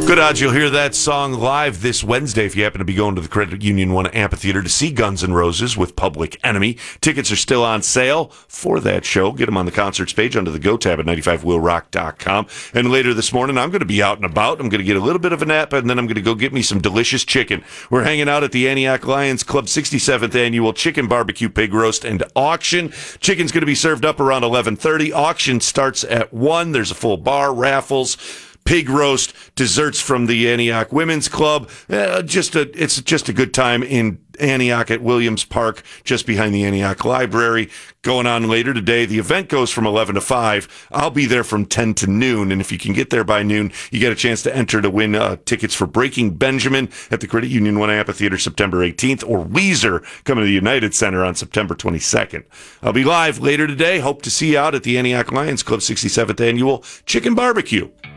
Good odds you'll hear that song live this Wednesday if you happen to be going to the Credit Union One Amphitheater to see Guns N' Roses with Public Enemy. Tickets are still on sale for that show. Get them on the concerts page under the Go tab at 95willrock.com. And later this morning, I'm going to be out and about. I'm going to get a little bit of a nap, and then I'm going to go get me some delicious chicken. We're hanging out at the Antioch Lions Club 67th Annual Chicken Barbecue Pig Roast and Auction. Chicken's going to be served up around 11:30. Auction starts at 1. There's a full bar, raffles, pig roast, desserts from the Antioch Women's Club. It's just a good time in Antioch at Williams Park, just behind the Antioch Library. Going on later today. The event goes from 11 to 5. I'll be there from 10 to noon, and if you can get there by noon, you get a chance to enter to win tickets for Breaking Benjamin at the Credit Union One Amphitheater September 18th, or Weezer coming to the United Center on September 22nd. I'll be live later today. Hope to see you out at the Antioch Lions Club 67th Annual Chicken Barbecue.